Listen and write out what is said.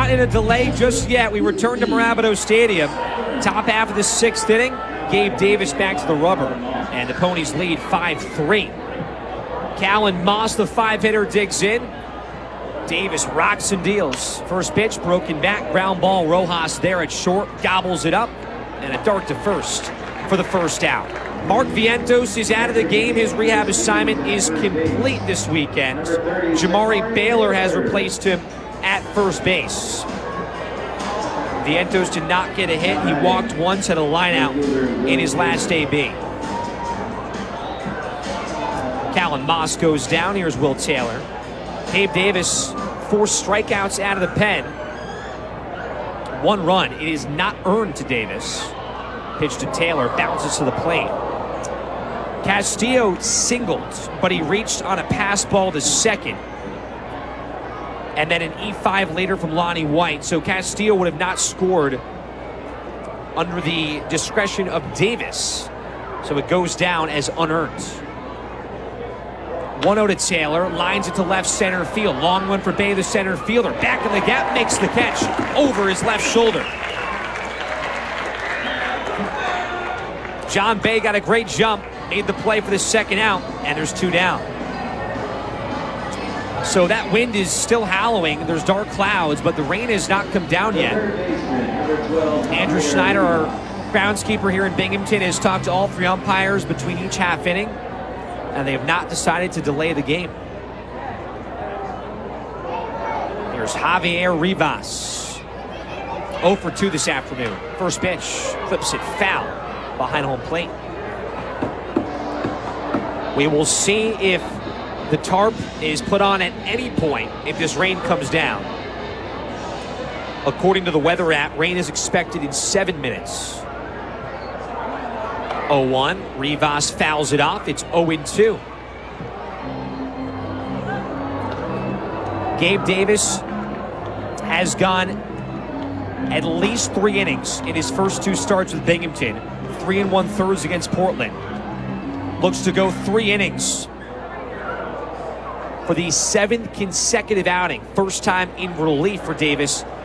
not in a delay just yet. We return to Mirabito Stadium. Top half of the 6th inning. Gabe Davis back to the rubber. And the Ponies lead 5-3. Callan Moss, the 5-hitter, digs in. Davis rocks and deals. First pitch, broken back, ground ball. Rojas there at short, gobbles it up. And a dart to first for the first out. Mark Vientos is out of the game. His rehab assignment is complete this weekend. Jamari Baylor has replaced him at first base. Vientos did not get a hit. He walked once, had a line out in his last AB. Callan Moss goes down. Here's Will Taylor. Gabe Davis, 4 strikeouts out of the pen. 1 run. It is not earned to Davis. Pitch to Taylor, bounces to the plate. Castillo singled, but he reached on a pass ball to second. And then an E5 later from Lonnie White. So Castillo would have not scored under the discretion of Davis. So it goes down as unearned. 1-0 to Taylor, lines it to left center field. Long one for Bay, the center fielder. Back in the gap, makes the catch over his left shoulder. John Bay got a great jump, made the play for the second out, and there's 2 down. So that wind is still howling. There's dark clouds, but the rain has not come down yet. Andrew Schneider, our groundskeeper here in Binghamton, has talked to all 3 umpires between each half inning, and they have not decided to delay the game. Here's Javier Rivas. 0 for 2 this afternoon. First pitch, clips it foul behind home plate. We will see if the tarp is put on at any point if this rain comes down. According to the weather app, rain is expected in 7 minutes. 0-1. Rivas fouls it off. It's 0-2. Gabe Davis has gone at least 3 innings in his first 2 starts with Binghamton. 3 1/3 against Portland. Looks to go 3 innings for the 7th consecutive outing. First time in relief for Davis